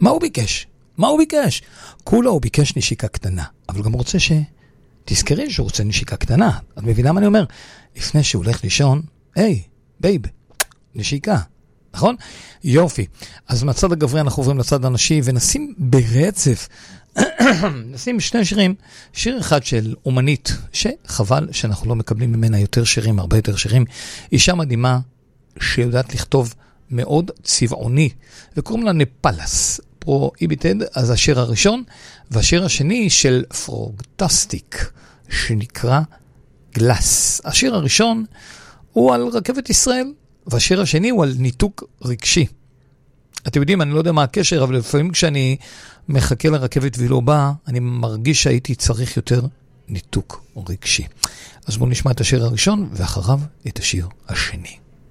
מה הוא ביקש? מה הוא ביקש? כולה הוא ביקש נשיקה קטנה, אבל גם רוצה תזכרי שהוא רוצה נשיקה קטנה. את מבינה מה אני אומר? לפני שהוא הולך לישון, היי, בייב, נשיקה. נכון? יופי. אז מהצד הגברי אנחנו עוברים לצד הנשי, ונשים ברצף, נשים שני שירים, שיר אחד של אומנית, שחבל שאנחנו לא מקבלים ממנה יותר שירים, הרבה יותר שירים. אישה מדהימה, שיודעת לכתוב מאוד צבעוני, וקוראים לה נפלס, פרו-איביטד, אז השיר הראשון, והשיר השני של פרוגטסטיק, שנקרא גלס. השיר הראשון הוא על רכבת ישראל, והשיר השני הוא על ניתוק רגשי. אתם יודעים, אני לא יודע מה הקשר, אבל לפעמים כשאני מחכה לרכבת והיא לא באה, אני מרגיש שהייתי צריך יותר ניתוק רגשי. אז בואו נשמע את השיר הראשון, ואחריו את השיר השני.